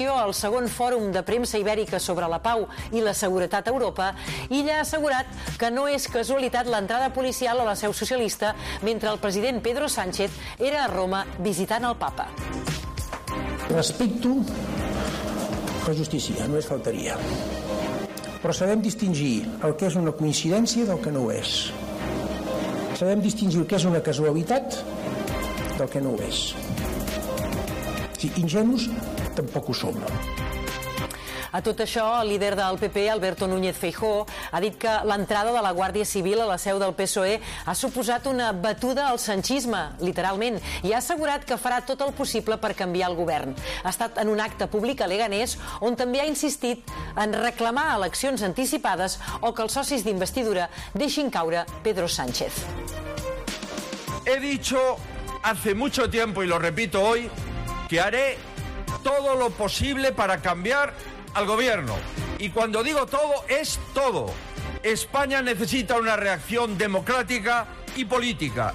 al segon fòrum de premsa ibèrica sobre la pau i la seguretat a Europa, Illa ha assegurat que no és casualitat l'entrada policial a la seu socialista mentre el president Pedro Sánchez era a Roma visitant el papa. Respecto la justícia, només faltaria. Però sabem distingir el que és una coincidència del que no ho és. Sabem distingir el que és una casualitat del que no ho és. Si ingenus, tampoc ho som. A tot això, el líder del PP, Alberto Núñez Feijóo, ha dit que l'entrada de la Guàrdia Civil a la seu del PSOE ha suposat una batuda al sanchisme, literalment, i ha assegurat que farà tot el possible per canviar el govern. Ha estat en un acte públic a Leganés on també ha insistit en reclamar eleccions anticipades o que els socis d'investidura deixin caure Pedro Sánchez. He dicho hace mucho tiempo, y lo repito hoy, que haré todo lo posible para cambiar al gobierno. Y cuando digo todo, es todo. España necesita una reacción democrática y política.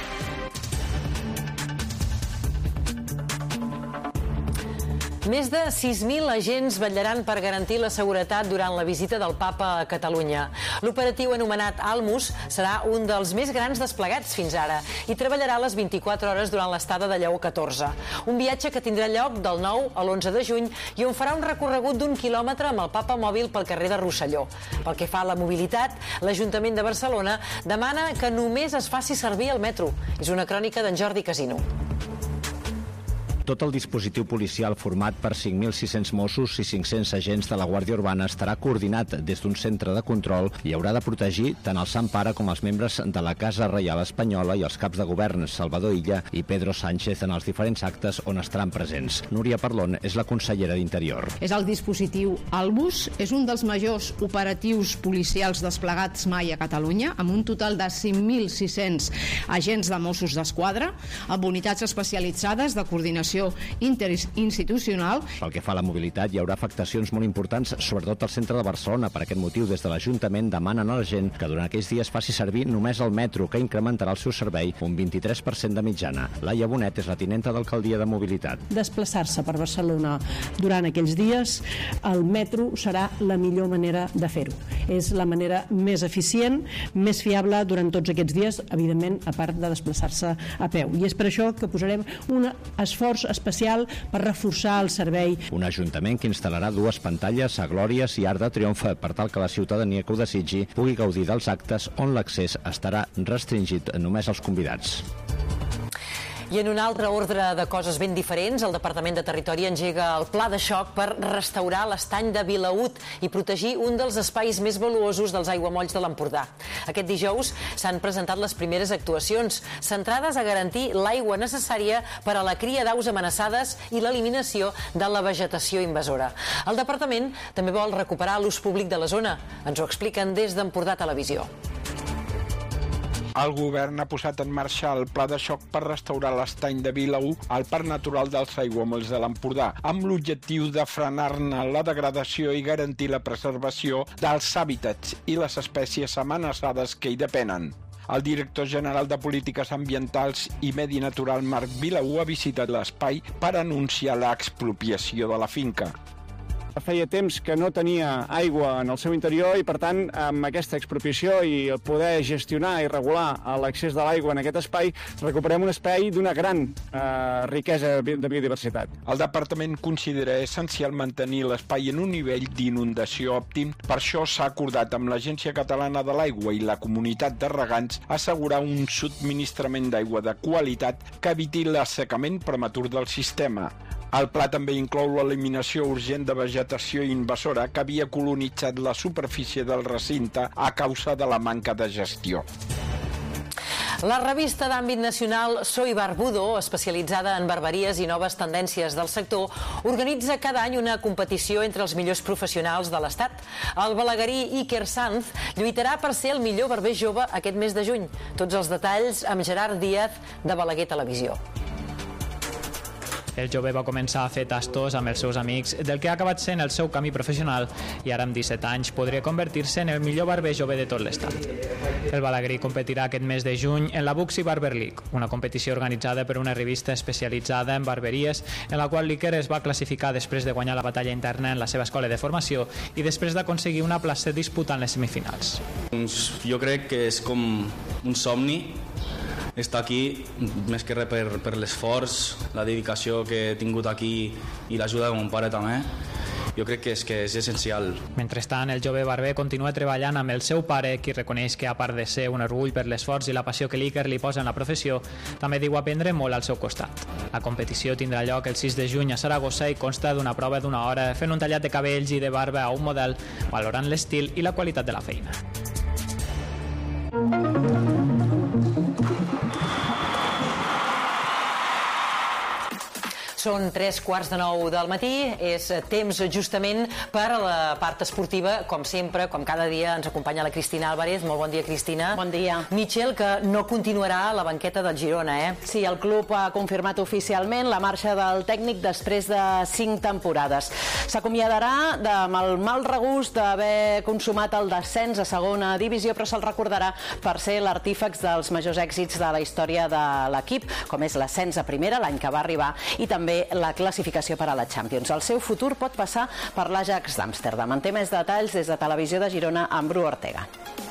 Més de 6.000 agents vetllaran per garantir la seguretat durant la visita del papa a Catalunya. L'operatiu anomenat Almus serà un dels més grans desplegats fins ara i treballarà les 24 hores durant l'estada de Lleó XIV. Un viatge que tindrà lloc del 9 a l'11 de juny i on farà un recorregut d'1 quilòmetre amb el papa mòbil pel carrer de Rosselló. Pel que fa a la mobilitat, l'Ajuntament de Barcelona demana que només es faci servir el metro. És una crònica d'en Jordi Casino. Tot el dispositiu policial format per 5.600 Mossos i 500 agents de la Guàrdia Urbana estarà coordinat des d'un centre de control i haurà de protegir tant el Sant Pare com els membres de la Casa Reial Espanyola i els caps de govern Salvador Illa i Pedro Sánchez en els diferents actes on estaran presents. Núria Parlon és la consellera d'Interior. És el dispositiu Almus, és un dels majors operatius policials desplegats mai a Catalunya, amb un total de 5.600 agents de Mossos d'Esquadra, amb unitats especialitzades de coordinació interinstitucional. Pel que fa a la mobilitat, hi haurà afectacions molt importants, sobretot al centre de Barcelona. Per aquest motiu, des de l'Ajuntament demanen a la gent que durant aquells dies faci servir només el metro, que incrementarà el seu servei un 23% de mitjana. Laia Bonet és la tinenta d'alcaldia de mobilitat. Desplaçar-se per Barcelona durant aquells dies, el metro serà la millor manera de fer-ho. És la manera més eficient, més fiable durant tots aquests dies, evidentment, a part de desplaçar-se a peu. I és per això que posarem un esforç especial per reforçar el servei. Un ajuntament que instal·larà 2 pantalles a Glòries i Arc de Triomf per tal que la ciutadania que ho desitgi pugui gaudir dels actes on l'accés estarà restringit només als convidats. I en un altre ordre de coses ben diferents, el Departament de Territori engega el pla de xoc per restaurar l'estany de Vilaüt i protegir un dels espais més valuosos dels aiguamolls de l'Empordà. Aquest dijous s'han presentat les primeres actuacions, centrades a garantir l'aigua necessària per a la cria d'aus amenaçades i l'eliminació de la vegetació invasora. El Departament també vol recuperar l'ús públic de la zona. Ens ho expliquen des d'Empordà Televisió. El govern ha posat en marxa el pla de xoc per restaurar l'estany de Vilaüt al Parc Natural dels Aiguamolls de l'Empordà, amb l'objectiu de frenar-ne la degradació i garantir la preservació dels hàbitats i les espècies amenaçades que hi depenen. El director general de Polítiques Ambientals i Medi Natural, Marc Vilaú, ha visitat l'espai per anunciar l'expropiació de la finca. Feia temps que no tenia aigua en el seu interior i, per tant, amb aquesta expropiació i el poder gestionar i regular l'accés de l'aigua en aquest espai, recuperem un espai d'una gran riquesa de biodiversitat. El departament considera essencial mantenir l'espai en un nivell d'inundació òptim. Per això s'ha acordat amb l'Agència Catalana de l'Aigua i la comunitat de regants assegurar un subministrament d'aigua de qualitat que eviti l'assecament prematur del sistema. El pla també inclou l'eliminació urgent de vegetació invasora que havia colonitzat la superfície del recinte a causa de la manca de gestió. La revista d'àmbit nacional Soy Barbudo, especialitzada en barberies i noves tendències del sector, organitza cada any una competició entre els millors professionals de l'Estat. El balaguerí Iker Sanz lluitarà per ser el millor barber jove aquest mes de juny. Tots els detalls amb Gerard Díaz, de Balaguer Televisió. El jove va començar a fer tastos amb els seus amics del que ha acabat sent el seu camí professional i ara amb 17 anys podria convertir-se en el millor barber jove de tot l'estat. El balagrí competirà aquest mes de juny en la Buxi Barber League, una competició organitzada per una revista especialitzada en barberies en la qual l'Iker es va classificar després de guanyar la batalla interna en la seva escola de formació i després d'aconseguir una plaça disputant les semifinals. Jo crec que és com un somni estar aquí, més que res per l'esforç, la dedicació que he tingut aquí i l'ajuda de mon pare també. Jo crec que és essencial. Mentrestant, el jove barber continua treballant amb el seu pare, qui reconeix que, a part de ser un orgull per l'esforç i la passió que l'Iker li posa en la professió, també diu aprendre molt al seu costat. La competició tindrà lloc el 6 de juny a Saragossa i consta d'una prova d'una hora fent un tallat de cabells i de barba a un model, valorant l'estil i la qualitat de la feina. Són 3:45 del matí, és temps justament per a la part esportiva, com sempre, com cada dia ens acompanya la Cristina Álvarez. Molt bon dia, Cristina. Bon dia. Michel, que no continuarà a la banqueta del Girona, eh? Sí, el club ha confirmat oficialment la marxa del tècnic després de 5 temporades. S'acomiadarà amb el mal regust d'haver consumat el descens a segona divisió, però se'l recordarà per ser l'artífex dels majors èxits de la història de l'equip, com és l'ascens a primera, l'any que va arribar, i també la classificació per a la Champions. El seu futur pot passar per l'Ajax d'Amsterdam. En té més detalls des de Televisió de Girona amb Bru Ortega.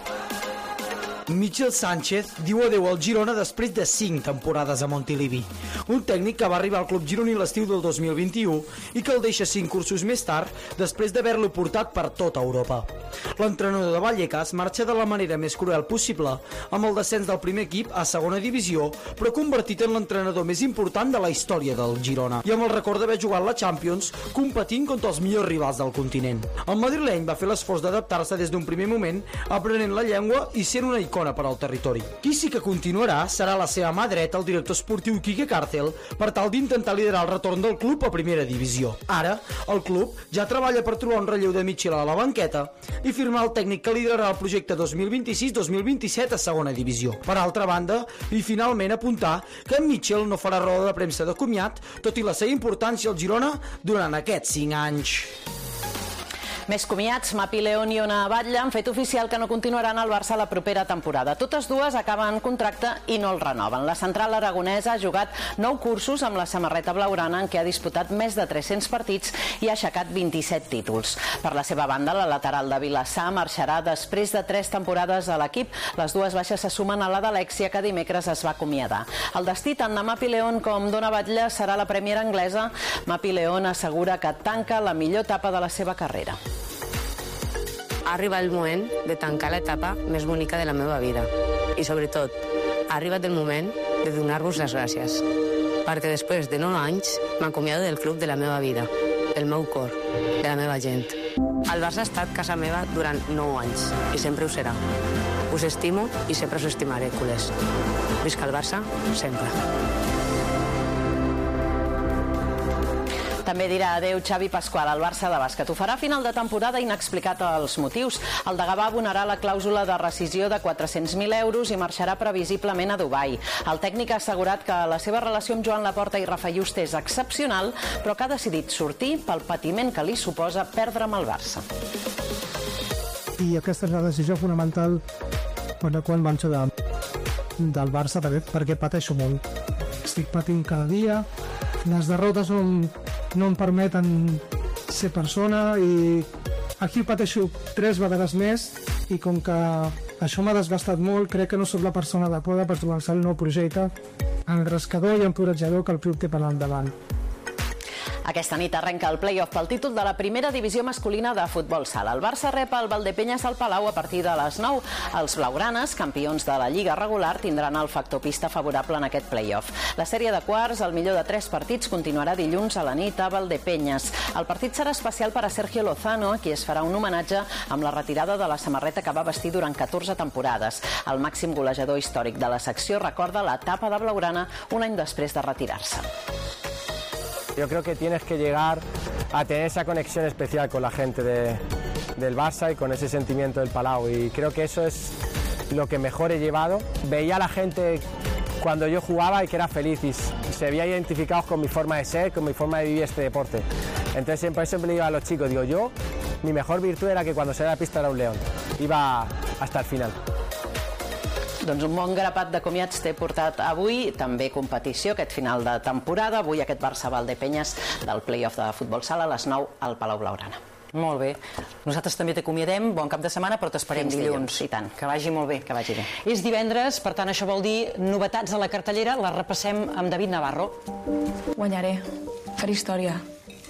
Michel Sánchez diu adeu al Girona després de 5 temporades a Montilivi. Un tècnic que va arribar al club gironí l'estiu del 2021 i que el deixa 5 cursos més tard després d'haver-lo portat per tota Europa. L'entrenador de Vallecas marxa de la manera més cruel possible, amb el descens del primer equip a segona divisió, però convertit en l'entrenador més important de la història del Girona i amb el record d'haver jugat la Champions competint contra els millors rivals del continent. El madrileny va fer l'esforç d'adaptar-se des d'un primer moment, aprenent la llengua i sent una icona per al territori. Qui sí que continuarà serà la seva mà dreta, el director esportiu Quique Cárcel, per tal d'intentar liderar el retorn del club a primera divisió. Ara, el club ja treballa per trobar un relleu de Michel a la banqueta i firmar el tècnic que liderarà el projecte 2026-2027 a segona divisió. Per altra banda, i finalment apuntar que en Michel no farà roda de premsa de comiat, tot i la seva importància al Girona durant aquests 5 anys. Més comiats, Mapi León i Ona Batlle han fet oficial que no continuaran al Barça la propera temporada. Totes dues acaben contracte i no el renoven. La central aragonesa ha jugat 9 cursos amb la samarreta blaugrana en què ha disputat més de 300 partits i ha aixecat 27 títols. Per la seva banda, la lateral de Vilassar marxarà després de 3 temporades a l'equip. Les dues baixes se sumen a la d'Alexia, que dimecres es va acomiadar. El destí tant de Mapi León com d'Ona Batlle serà la Premier anglesa. Mapi León assegura que tanca la millor etapa de la seva carrera. Ha arribat el moment de tancar l'etapa més bonica de la meva vida. I sobretot, ha arribat el moment de donar-vos les gràcies. Perquè després de 9 anys m'acomiado del club de la meva vida, del meu cor, de la meva gent. El Barça ha estat casa meva durant 9 anys i sempre ho serà. Us estimo i sempre us estimaré, culers. Visca el Barça, sempre. També dirà adeu Xavi Pasqual al Barça de bàsquet. Ho farà a final de temporada, inexplicat els motius. El de Gavà abonarà la clàusula de rescisió de 400.000 euros i marxarà previsiblement a Dubai. El tècnic ha assegurat que la seva relació amb Joan Laporta i Rafa Juste és excepcional, però que ha decidit sortir pel patiment que li suposa perdre amb el Barça. I aquesta és la decisió fonamental per la qual marxo del Barça, perquè pateixo molt. Estic patint cada dia, les derrotes no em permeten ser persona i aquí pateixo 3 vegades més i com que això m'ha desgastat molt, crec que no sóc la persona adequada per començar el nou projecte engrescador i encoratjador que el club té per endavant. Aquesta nit arrenca el play-off pel títol de la primera divisió masculina de futbol sala. El Barça rep el Valdepeñas al Palau a partir de les 9. Els blaugranes, campions de la Lliga regular, tindran el factor pista favorable en aquest play-off. La sèrie de quarts, el millor de 3 partits, continuarà dilluns a la nit a Valdepeñas. El partit serà especial per a Sergio Lozano, a qui es farà un homenatge amb la retirada de la samarreta que va vestir durant 14 temporades. El màxim golejador històric de la secció recorda l'etapa de blaugrana un any després de retirar-se. Yo creo que tienes que llegar a tener esa conexión especial con la gente del Barça y con ese sentimiento del Palau. Y creo que eso es lo que mejor he llevado. Veía a la gente cuando yo jugaba y que era feliz y se había identificado con mi forma de ser, con mi forma de vivir este deporte. Entonces siempre le digo a los chicos, digo, mi mejor virtud era que cuando salía a la pista era un león, iba hasta el final. Doncs un bon grapat de comiats t'he portat avui, també competició, aquest final de temporada, avui aquest Barça-Valdepenyes del play-off de futbol sala a les 9 al Palau Blaugrana. Molt bé. Nosaltres també t'acomiadem, bon cap de setmana, però t'esperem dilluns. I tant. Que vagi molt bé. Que vagi bé. És divendres, per tant això vol dir novetats a la cartellera, les repassem amb David Navarro. Guanyaré. Faré història.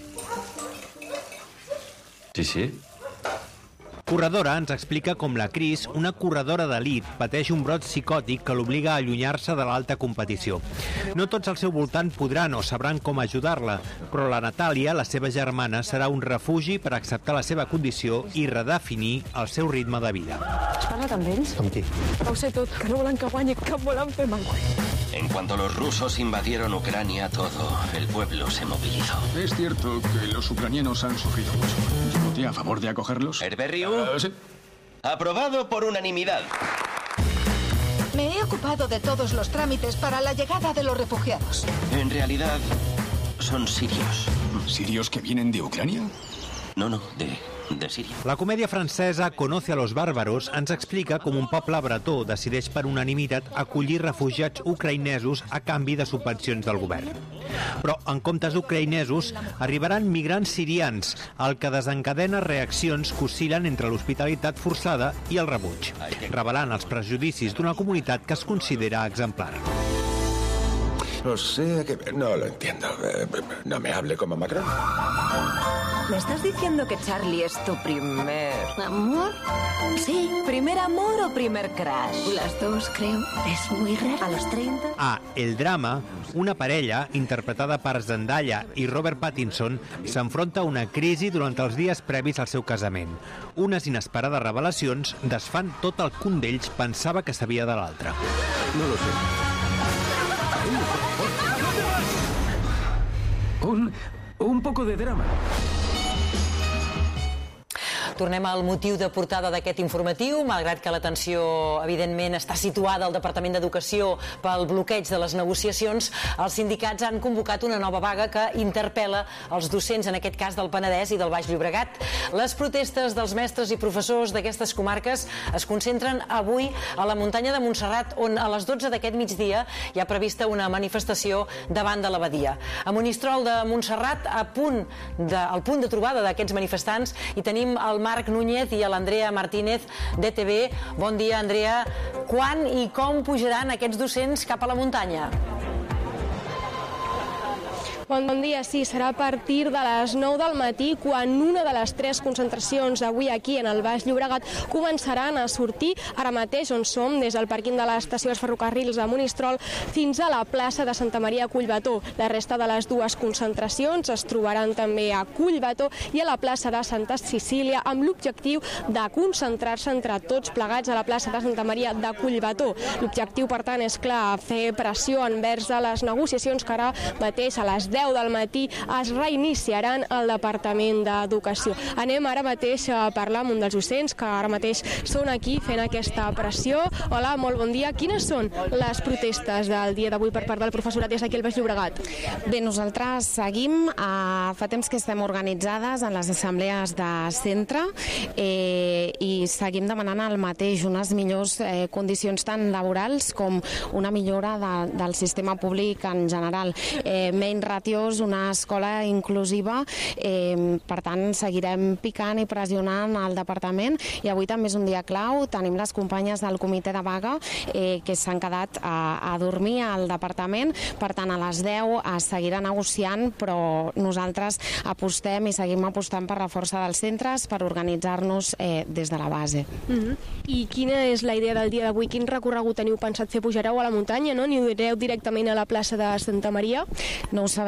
Sí. Corredora ens explica com la Cris, una corredora d'elit, pateix un brot psicòtic que l'obliga a allunyar-se de l'alta competició. No tots al seu voltant podran o sabran com ajudar-la, però la Natàlia, la seva germana, serà un refugi per acceptar la seva condició i redefinir el seu ritme de vida. Has parlat amb ells? Amb qui? Ho sé tot, que no volen que guanyi, que volen fer mal. En cuanto los rusos invadieron Ucrania, todo el pueblo se movilizó. Es cierto que los ucranianos han sufrido mucho. ¿Yo voté a favor de acogerlos? ¿Herberriu? Sí. Aprobado por unanimidad. Me he ocupado de todos los trámites para la llegada de los refugiados. En realidad, son sirios. ¿Sirios que vienen de Ucrania? No, de Síria. La comèdia francesa Conoce a los bárbaros ens explica com un poble bretó decideix per unanimitat acollir refugiats ucraïnesos a canvi de subvencions del govern. Però en comptes ucraïnesos arribaran migrants sirians, el que desencadena reaccions que oscil·len entre l'hospitalitat forçada i el rebuig, revelant els prejudicis d'una comunitat que es considera exemplar. O sea que no lo entiendo. No me hable como Macron. ¿Me estás diciendo que Charlie es tu primer... ¿amor? Sí. ¿Primer amor o primer crush? Las dos, creo. Es muy raro. ¿A los 30? A El drama, una parella, interpretada per Zendaya i Robert Pattinson, s'enfronta a una crisi durant els dies previs al seu casament. Unes inesperades revelacions desfan tot el que un d'ells pensava que sabia de l'altre. No lo sé. Un poco de drama. Tornem al motiu de portada d'aquest informatiu, malgrat que l'atenció, evidentment, està situada al Departament d'Educació pel bloqueig de les negociacions, els sindicats han convocat una nova vaga que interpel·la els docents, en aquest cas del Penedès i del Baix Llobregat. Les protestes dels mestres i professors d'aquestes comarques es concentren avui a la muntanya de Montserrat, on a les 12 d'aquest migdia hi ha prevista una manifestació davant de l'abadia. A Monistrol de Montserrat, al punt de trobada d'aquests manifestants, hi tenim el Marc Núñez i l'Andrea Martínez d'ETV. Bon dia, Andrea. Quan i com pujaran aquests docents cap a la muntanya? Bon dia, sí, serà a partir de les 9 del matí quan una de les 3 concentracions d'avui aquí en el Baix Llobregat començaran a sortir ara mateix on som, des del pàrquing de l'estació dels ferrocarrils de Monistrol fins a la plaça de Santa Maria a Collbató. La resta de les dues concentracions es trobaran també a Collbató i a la plaça de Santa Cecília amb l'objectiu de concentrar-se entre tots plegats a la plaça de Santa Maria de Collbató. L'objectiu, per tant, és clar, fer pressió envers de les negociacions que ara mateix a les 10 del matí es reiniciaran al Departament d'Educació. Anem ara mateix a parlar amb un dels docents que ara mateix són aquí fent aquesta pressió. Hola, molt bon dia. Quines són les protestes del dia d'avui per part del professorat des d'aquí al Baix Llobregat? Bé, nosaltres seguim, fa temps que estem organitzades en les assemblees de centre i seguim demanant el mateix, unes millors condicions tant laborals com una millora del sistema públic en general. Menys ràtios, una escola inclusiva, per tant seguirem picant i pressionant al departament i avui també és un dia clau, tenim les companyes del comitè de vaga que s'han quedat a dormir al departament, per tant a les 10 es seguirà negociant, però nosaltres apostem i seguim apostant per la força dels centres, per organitzar-nos des de la base. I quina és la idea del dia d'avui? Quin recorregut teniu pensat fer? Pujareu a la muntanya, no? Ni anireu directament a la plaça de Santa Maria? No ho sabem,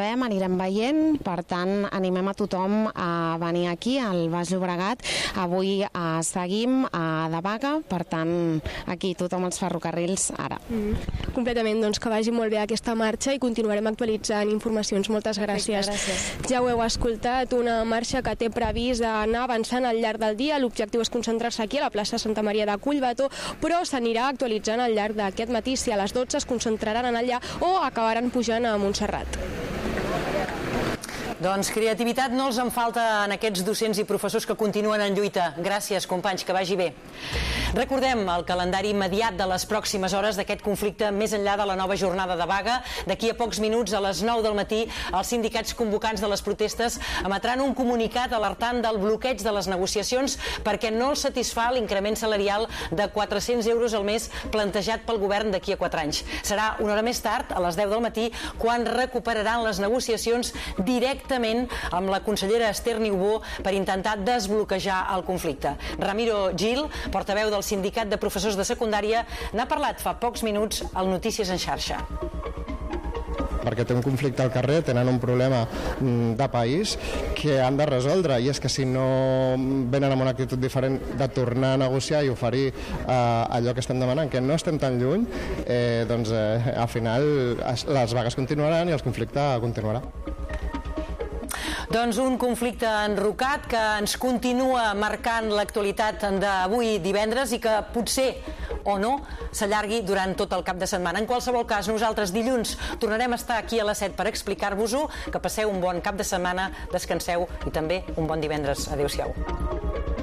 sabem, anirem veient, per tant animem a tothom a venir aquí al Baix Llobregat. Avui seguim de vaga, per tant aquí tothom als ferrocarrils ara. Completament, doncs que vagi molt bé aquesta marxa i continuarem actualitzant informacions. Moltes gràcies. Ja ho heu escoltat, una marxa que té previst anar avançant al llarg del dia. L'objectiu és concentrar-se aquí a la plaça Santa Maria de Collbató, però s'anirà actualitzant al llarg d'aquest matí si a les 12 es concentraran en allà o acabaran pujant a Montserrat. Doncs creativitat no els en falta en aquests docents i professors que continuen en lluita. Gràcies, companys, que vagi bé. Recordem el calendari immediat de les pròximes hores d'aquest conflicte més enllà de la nova jornada de vaga. D'aquí a pocs minuts, a les 9 del matí, els sindicats convocants de les protestes emetran un comunicat alertant del bloqueig de les negociacions perquè no els satisfà l'increment salarial de 400 euros al mes plantejat pel govern d'aquí a 4 anys. Serà una hora més tard, a les 10 del matí, quan recuperaran les negociacions directament amb la consellera Esther Niubó per intentar desbloquejar el conflicte. Ramiro Gil, portaveu del Sindicat de Professors de Secundària, n'ha parlat fa pocs minuts al Notícies en xarxa. Perquè té un conflicte al carrer, tenen un problema de país que han de resoldre, i és que si no venen amb una actitud diferent de tornar a negociar i oferir allò que estem demanant, que no estem tan lluny, doncs al final les vagues continuaran i el conflicte continuarà. Doncs un conflicte enrocat que ens continua marcant l'actualitat d'avui divendres i que potser o no s'allargui durant tot el cap de setmana. En qualsevol cas, nosaltres dilluns tornarem a estar aquí a les 7 per explicar-vos-ho. Que passeu un bon cap de setmana, descanseu i també un bon divendres. Adéu-siau.